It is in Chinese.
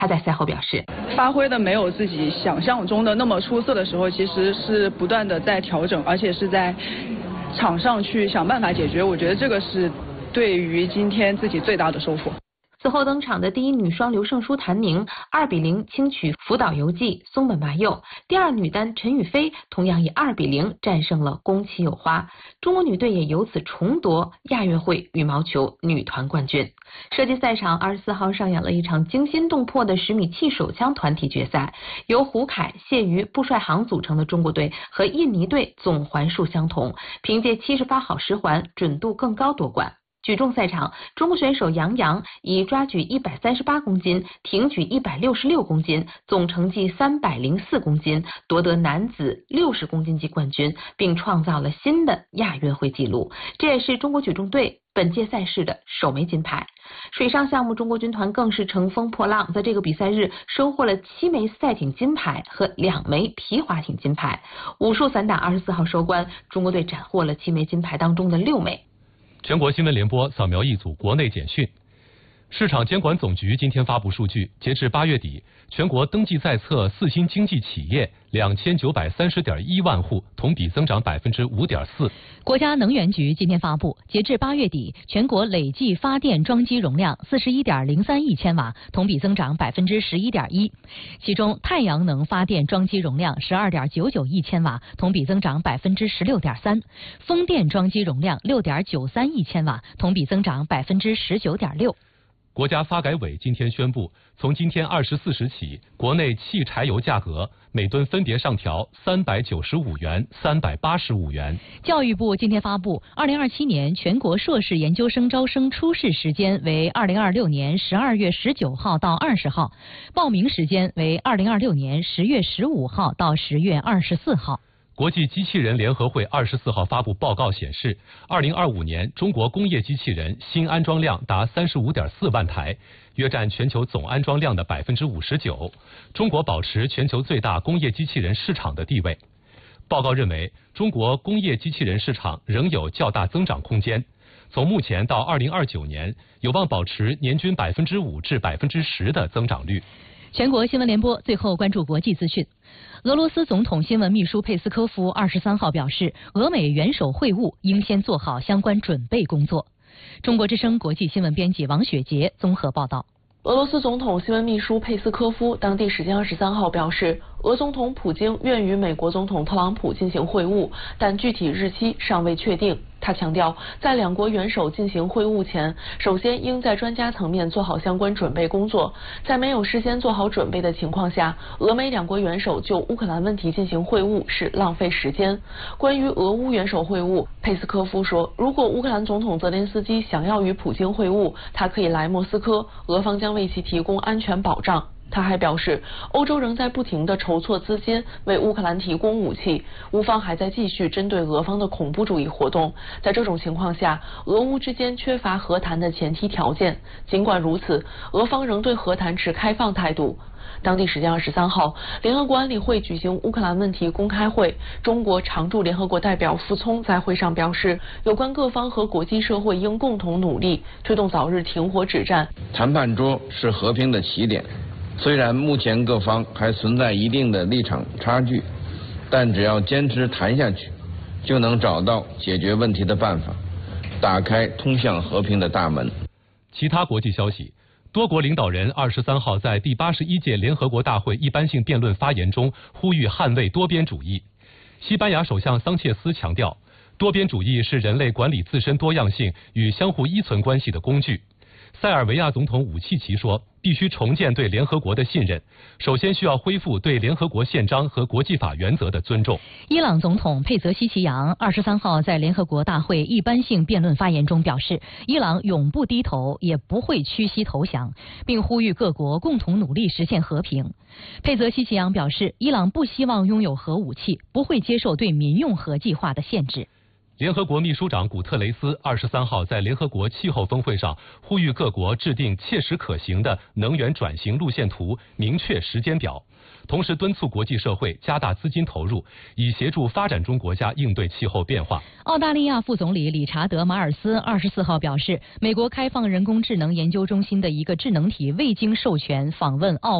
他在赛后表示， 发挥的没有自己想象中的那么出色的时候，其实是不断的在调整，而且是在场上去想办法解决。我觉得这个是对于今天自己最大的收获。 此后登场的第一女双刘胜书谭宁2-0轻取福岛由纪松本麻佑，第二女单陈雨菲同样以2-0战胜了宫崎友花，中国女队也由此重夺亚运会羽毛球女团冠军。射击赛场24号上演了一场惊心动魄的10米气手枪团体决赛，由胡凯、谢瑜、布帅航组成的中国队和印尼队总环数相同，凭借78好10环准度更高夺冠。举重赛场，中国选手杨洋以抓举138公斤、挺举166公斤，总成绩304公斤，夺得男子60公斤级冠军，并创造了新的亚运会纪录。这也是中国举重队本届赛事的首枚金牌。水上项目，中国军团更是乘风破浪，在这个比赛日收获了7枚赛艇金牌和2枚皮划艇金牌。武术散打24号收官，中国队斩获了7枚金牌当中的6枚。 全国新闻联播扫描一组国内简讯。市场监管总局今天发布数据，截至8月底，全国登记在册4新经济企业2930.1万户，同比增长5.4%。 国家能源局今天发布，截至8月底，全国累计发电装机容量41.03亿千瓦，同比增长11.1%。其中，太阳能发电装机容量12.99亿千瓦，同比增长16.3%；风电装机容量6.93亿千瓦，同比增长19.6%。 国家发改委今天宣布，从今天24时起，国内汽柴油价格每吨分别上调395元、385元。 教育部今天发布，2027年全国硕士研究生招生初试时间为2026年12月19号到20号，报名时间为2026年10月15号到10月24号。 国际机器人联合会24号发布报告显示，2025年中国工业机器人新安装量达35.4万台，约占全球总安装量的59%。中国保持全球最大工业机器人市场的地位。报告认为，中国工业机器人市场仍有较大增长空间。从目前到2029年，有望保持年均5%至10%的增长率。 全国新闻联播最后关注国际资讯。俄罗斯总统新闻秘书佩斯科夫23号表示，俄美元首会晤应先做好相关准备工作。中国之声国际新闻编辑王雪杰综合报道。 俄罗斯总统新闻秘书佩斯科夫当地时间23号表示，俄总统普京愿与美国总统特朗普进行会晤，但具体日期尚未确定。他强调，在两国元首进行会晤前，首先应在专家层面做好相关准备工作。在没有事先做好准备的情况下，俄美两国元首就乌克兰问题进行会晤是浪费时间。关于俄乌元首会晤，佩斯科夫说，如果乌克兰总统泽连斯基想要与普京会晤，他可以来莫斯科，俄方将为其提供安全保障。他还表示，欧洲仍在不停地筹措资金为乌克兰提供武器，乌方还在继续针对俄方的恐怖主义活动。在这种情况下，俄乌之间缺乏和谈的前提条件。尽管如此，俄方仍对和谈持开放态度。当地时间23号，联合国安理会举行乌克兰问题公开会，中国常驻联合国代表傅聪在会上表示，有关各方和国际社会应共同努力，推动早日停火止战。 谈判桌是和平的起点。虽然目前各方还存在一定的立场差距，但只要坚持谈下去，就能找到解决问题的办法，打开通向和平的大门。 其他国际消息，多国领导人23号在第81届联合国大会一般性辩论发言中呼吁捍卫多边主义。西班牙首相桑切斯强调，多边主义是人类管理自身多样性与相互依存关系的工具。塞尔维亚总统武契奇说，必须重建对联合国的信任，首先需要恢复对联合国宪章和国际法原则的尊重。 伊朗总统佩泽西奇扬23号在联合国大会一般性辩论发言中表示，伊朗永不低头，也不会屈膝投降，并呼吁各国共同努力实现和平。佩泽西奇扬表示，伊朗不希望拥有核武器，不会接受对民用核计划的限制。 联合国秘书长古特雷斯23号在联合国气候峰会上呼吁各国制定切实可行的能源转型路线图，明确时间表，同时敦促国际社会加大资金投入，以协助发展中国家应对气候变化。 澳大利亚副总理理查德·马尔斯24号表示，美国开放人工智能研究中心的一个智能体未经授权访问澳